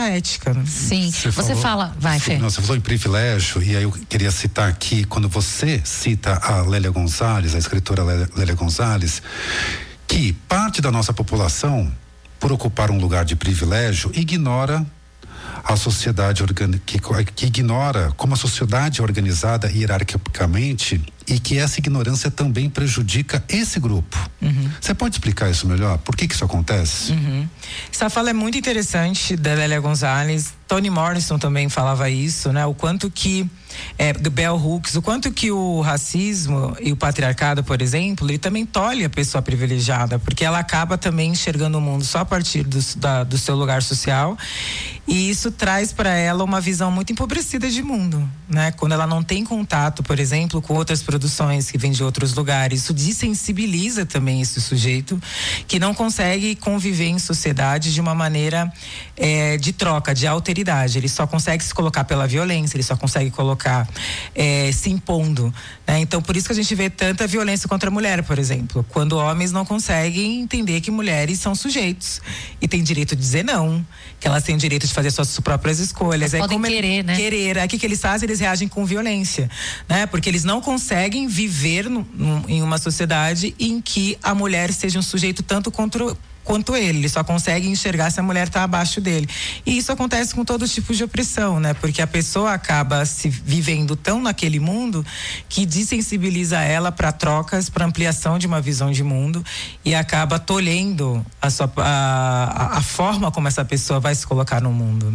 outra ética, né? Sim, você fala, vai, Fê. Não, você falou em privilégio, e aí eu queria citar aqui, quando você cita a Lélia Gonzalez, a escritora Lélia Gonzalez, que parte da nossa população, por ocupar um lugar de privilégio, ignora a sociedade que ignora como a sociedade é organizada hierarquicamente e que essa ignorância também prejudica esse grupo. Você pode explicar isso melhor? Por que isso acontece? Essa fala é muito interessante da Lélia Gonzalez. Toni Morrison também falava isso, né? O quanto que Bell Hooks, o quanto que o racismo e o patriarcado, por exemplo, ele também tolhe a pessoa privilegiada, porque ela acaba também enxergando o mundo só a partir do seu lugar social, e isso traz para ela uma visão muito empobrecida de mundo, né? Quando ela não tem contato, por exemplo, com outras produções que vêm de outros lugares, isso desensibiliza também esse sujeito que não consegue conviver em sociedade de uma maneira de troca, de alteridade. Ele só consegue se colocar pela violência, ele só consegue colocar se impondo, né? Então, por isso que a gente vê tanta violência contra a mulher, por exemplo, quando homens não conseguem entender que mulheres são sujeitos e têm direito de dizer não, que elas têm o direito de fazer suas próprias escolhas. Elas podem querer, né? Querer. Aí o que eles fazem? Eles reagem com violência, né? Porque eles não conseguem viver em uma sociedade em que a mulher seja um sujeito tanto quanto ele só consegue enxergar se a mulher está abaixo dele. E isso acontece com todo tipo de opressão, né? Porque a pessoa acaba se vivendo tão naquele mundo que desensibiliza ela para trocas, para ampliação de uma visão de mundo, e acaba tolhendo a forma como essa pessoa vai se colocar no mundo.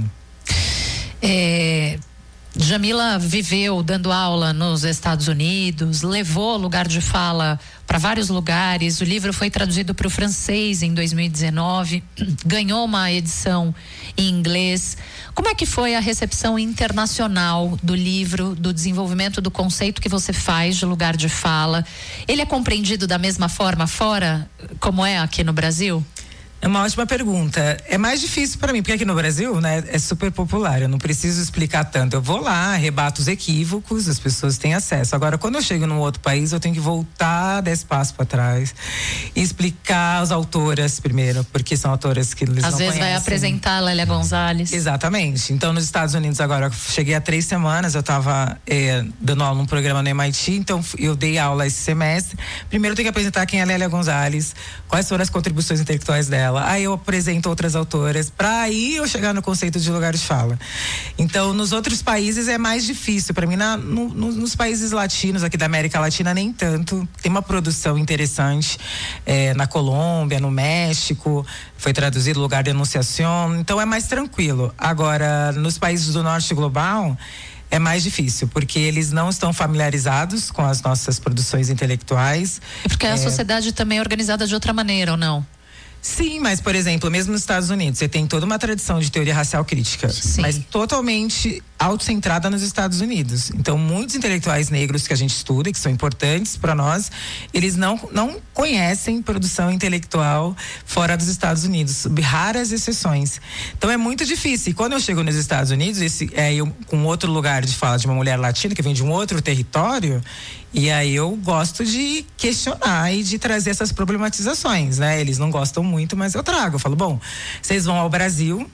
Djamila viveu dando aula nos Estados Unidos, levou lugar de fala para vários lugares. O livro foi traduzido para o francês em 2019, ganhou uma edição em inglês. Como é que foi a recepção internacional do livro, do desenvolvimento do conceito que você faz de lugar de fala? Ele é compreendido da mesma forma fora, como é aqui no Brasil? É uma ótima pergunta. É mais difícil para mim, porque aqui no Brasil, né, é super popular. Eu não preciso explicar tanto. Eu vou lá, rebato os equívocos, as pessoas têm acesso. Agora, quando eu chego num outro país, eu tenho que voltar 10 passos para trás e explicar as autoras primeiro, porque são autoras que eles não conhecem. Às vezes vai apresentar a Lélia Gonzalez. Exatamente. Então, nos Estados Unidos agora, eu cheguei há 3 semanas, eu estava dando aula num programa no MIT, então eu dei aula esse semestre. Primeiro eu tenho que apresentar quem é a Lélia Gonzalez, quais foram as contribuições intelectuais dela. Aí eu apresento outras autoras, para aí eu chegar no conceito de lugar de fala. Então, nos outros países é mais difícil. Para mim, nos países latinos, aqui da América Latina, nem tanto. Tem uma produção interessante na Colômbia, no México, foi traduzido Lugar de Enunciação, então é mais tranquilo. Agora, nos países do norte global, é mais difícil, porque eles não estão familiarizados com as nossas produções intelectuais. E porque a sociedade também é organizada de outra maneira, ou não? Sim, mas, por exemplo, mesmo nos Estados Unidos, você tem toda uma tradição de teoria racial crítica, sim, mas totalmente autocentrada nos Estados Unidos. Então, muitos intelectuais negros que a gente estuda, que são importantes para nós, eles não conhecem produção intelectual fora dos Estados Unidos, sob raras exceções. Então, é muito difícil. E quando eu chego nos Estados Unidos, eu com outro lugar de fala de uma mulher latina que vem de um outro território, e aí eu gosto de questionar e de trazer essas problematizações, né? Eles não gostam muito, mas eu trago. Eu falo, bom, vocês vão ao Brasil.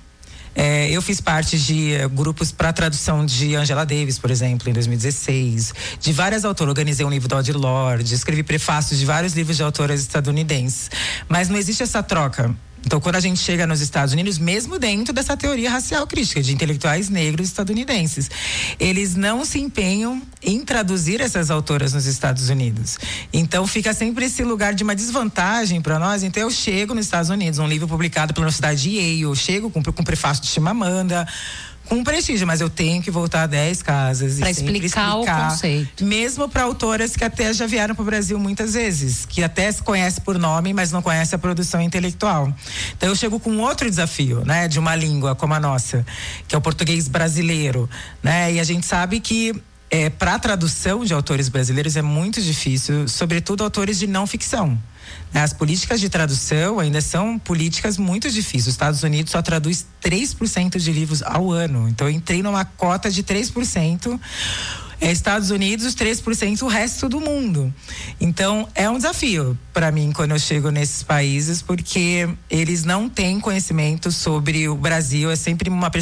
Eu fiz parte de grupos para tradução de Angela Davis, por exemplo, em 2016. De várias autoras, organizei um livro do Audre Lorde, escrevi prefácios de vários livros de autoras estadunidenses. Mas não existe essa troca. Então, quando a gente chega nos Estados Unidos, mesmo dentro dessa teoria racial crítica de intelectuais negros estadunidenses, eles não se empenham em traduzir essas autoras nos Estados Unidos. Então, fica sempre esse lugar de uma desvantagem para nós. Então, eu chego nos Estados Unidos, um livro publicado pela Universidade de Yale, eu chego com prefácio de Chimamanda, com prestígio, mas eu tenho que voltar 10 casas para explicar o conceito. Mesmo para autoras que até já vieram para o Brasil muitas vezes, que até se conhece por nome, mas não conhece a produção intelectual. Então eu chego com outro desafio, né, de uma língua como a nossa, que é o português brasileiro, né? E a gente sabe que para a tradução de autores brasileiros é muito difícil, sobretudo autores de não ficção. As políticas de tradução ainda são políticas muito difíceis. Os Estados Unidos só traduz 3% de livros ao ano. Então eu entrei numa cota de 3%. Estados Unidos, 3% o resto do mundo. Então, é um desafio para mim quando eu chego nesses países, porque eles não têm conhecimento sobre o Brasil. É sempre uma